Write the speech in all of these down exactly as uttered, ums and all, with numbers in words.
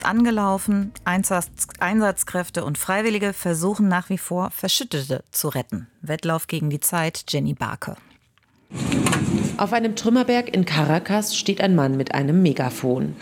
angelaufen. Einsatz, Einsatzkräfte und Freiwillige versuchen nach wie vor, Verschüttete zu retten. Wettlauf gegen die Zeit, Jenny Barke. Auf einem Trümmerberg in Caracas steht ein Mann mit einem Megafon.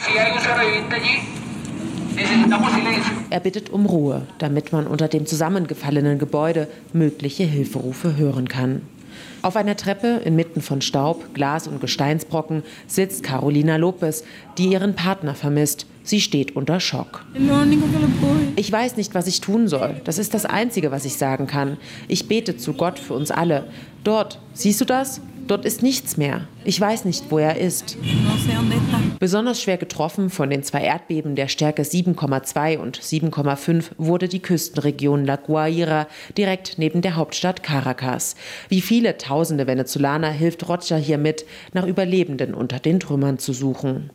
Er bittet um Ruhe, damit man unter dem zusammengefallenen Gebäude mögliche Hilferufe hören kann. Auf einer Treppe inmitten von Staub, Glas und Gesteinsbrocken sitzt Carolina Lopez, die ihren Partner vermisst. Sie steht unter Schock. Ich weiß nicht, was ich tun soll. Das ist das Einzige, was ich sagen kann. Ich bete zu Gott für uns alle. Dort, siehst du das? Dort ist nichts mehr. Ich weiß nicht, wo er ist. Besonders schwer getroffen von den zwei Erdbeben der Stärke sieben Komma zwei und sieben Komma fünf wurde die Küstenregion La Guaira, direkt neben der Hauptstadt Caracas. Wie viele tausende Venezolaner hilft Rocha hier mit, nach Überlebenden unter den Trümmern zu suchen.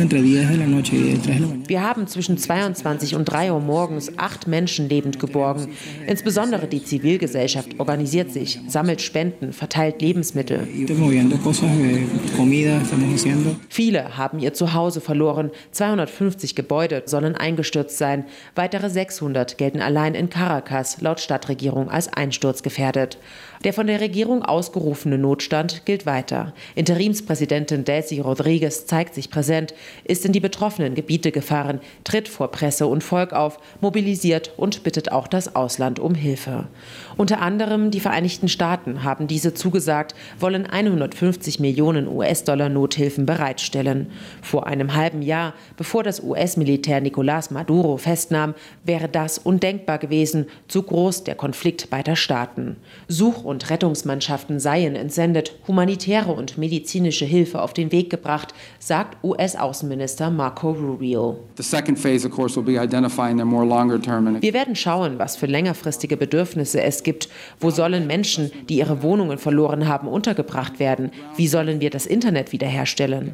Wir haben zwischen zweiundzwanzig und drei Uhr morgens acht Menschen lebend geborgen. Insbesondere die Zivilgesellschaft organisiert sich, sammelt Spenden, verteilt Lebensmittel. Viele haben ihr Zuhause verloren. zweihundertfünfzig Gebäude sollen eingestürzt sein. Weitere sechshundert gelten allein in Caracas laut Stadtregierung als einsturzgefährdet. Der von der Regierung ausgerufene Notstand gilt weiter. Interimspräsidentin Delcy Rodriguez zeigt sich präsent, ist in die betroffenen Gebiete gefahren, tritt vor Presse und Volk auf, mobilisiert und bittet auch das Ausland um Hilfe. Unter anderem die Vereinigten Staaten haben diese zugesagt, wollen hundertfünfzig Millionen U S-Dollar Nothilfen bereitstellen. Vor einem halben Jahr, bevor das U S-Militär Nicolás Maduro festnahm, wäre das undenkbar gewesen, zu groß der Konflikt beider Staaten. Such- und Rettungsmannschaften seien entsendet, humanitäre und medizinische Hilfe auf den Weg gebracht, sagt U S-Außenminister Marco Rubio. Wir werden schauen, was für längerfristige Bedürfnisse es gibt. Wo sollen Menschen, die ihre Wohnungen verloren haben, untergebracht werden? Wie sollen wir das Internet wiederherstellen?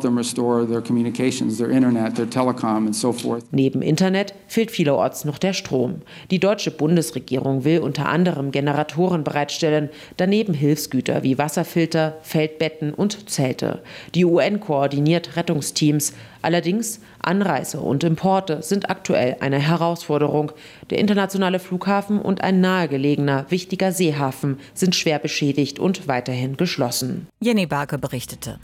Neben Internet fehlt vielerorts noch der Strom. Die deutsche Bundesregierung will unter anderem Generatoren bereitstellen, daneben Hilfsgüter wie Wasserfilter, Feldbetten und Zelte. Die U N koordiniert Rettungsteams. Allerdings Anreise und Importe sind aktuell eine Herausforderung. Der internationale Flughafen und ein nahegelegener, wichtiger Seehafen sind schwer beschädigt und weiterhin geschlossen. Jenny Barke berichtete.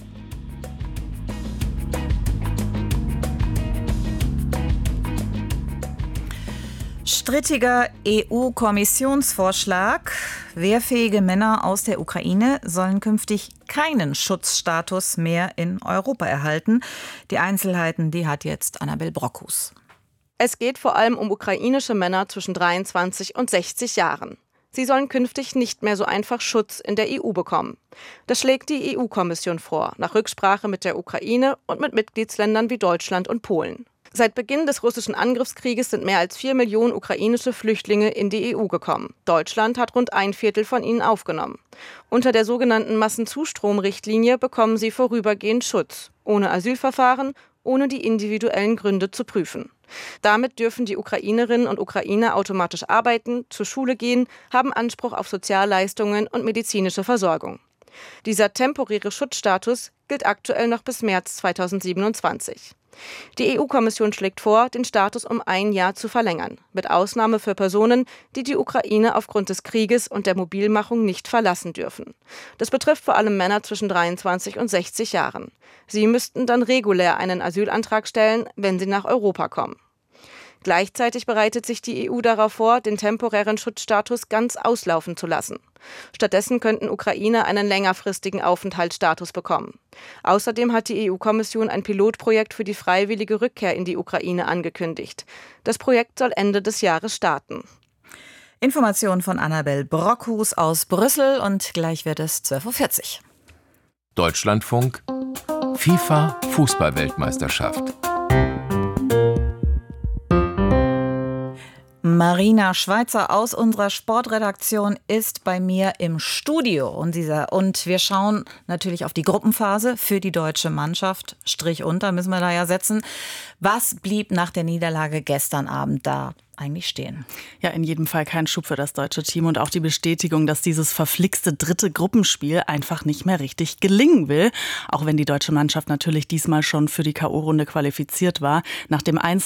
Strittiger E U-Kommissionsvorschlag. Wehrfähige Männer aus der Ukraine sollen künftig keinen Schutzstatus mehr in Europa erhalten. Die Einzelheiten, die hat jetzt Annabel Brockhus. Es geht vor allem um ukrainische Männer zwischen dreiundzwanzig und sechzig Jahren. Sie sollen künftig nicht mehr so einfach Schutz in der E U bekommen. Das schlägt die E U-Kommission vor, nach Rücksprache mit der Ukraine und mit Mitgliedsländern wie Deutschland und Polen. Seit Beginn des russischen Angriffskrieges sind mehr als vier Millionen ukrainische Flüchtlinge in die E U gekommen. Deutschland hat rund ein Viertel von ihnen aufgenommen. Unter der sogenannten Massenzustromrichtlinie bekommen sie vorübergehend Schutz, ohne Asylverfahren, ohne die individuellen Gründe zu prüfen. Damit dürfen die Ukrainerinnen und Ukrainer automatisch arbeiten, zur Schule gehen, haben Anspruch auf Sozialleistungen und medizinische Versorgung. Dieser temporäre Schutzstatus gilt aktuell noch bis März zweitausendsiebenundzwanzig. Die E U-Kommission schlägt vor, den Status um ein Jahr zu verlängern, mit Ausnahme für Personen, die die Ukraine aufgrund des Krieges und der Mobilmachung nicht verlassen dürfen. Das betrifft vor allem Männer zwischen dreiundzwanzig und sechzig Jahren. Sie müssten dann regulär einen Asylantrag stellen, wenn sie nach Europa kommen. Gleichzeitig bereitet sich die E U darauf vor, den temporären Schutzstatus ganz auslaufen zu lassen. Stattdessen könnten Ukrainer einen längerfristigen Aufenthaltsstatus bekommen. Außerdem hat die E U-Kommission ein Pilotprojekt für die freiwillige Rückkehr in die Ukraine angekündigt. Das Projekt soll Ende des Jahres starten. Informationen von Annabel Brockhus aus Brüssel und gleich wird es zwölf Uhr vierzig. Deutschlandfunk FIFA Fußball-Weltmeisterschaft. Marina Schweizer aus unserer Sportredaktion ist bei mir im Studio. Und, dieser, und wir schauen natürlich auf die Gruppenphase für die deutsche Mannschaft. Strich unter müssen wir da ja setzen. Was blieb nach der Niederlage gestern Abend da eigentlich stehen? Ja, in jedem Fall kein Schub für das deutsche Team und auch die Bestätigung, dass dieses verflixte dritte Gruppenspiel einfach nicht mehr richtig gelingen will. Auch wenn die deutsche Mannschaft natürlich diesmal schon für die K O-Runde qualifiziert war. Nach dem eins